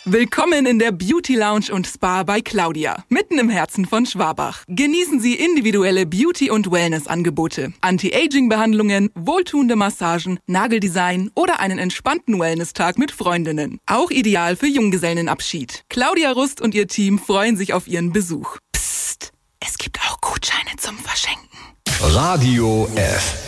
Willkommen in der Beauty Lounge und Spa bei Claudia, mitten im Herzen von Schwabach. Genießen Sie individuelle Beauty- und Wellness-Angebote, Anti-Aging-Behandlungen, wohltuende Massagen, Nageldesign oder einen entspannten Wellness-Tag mit Freundinnen. Auch ideal für Junggesellenabschied. Claudia Rust und ihr Team freuen sich auf Ihren Besuch. Psst, es gibt auch Gutscheine zum Verschenken. Radio F.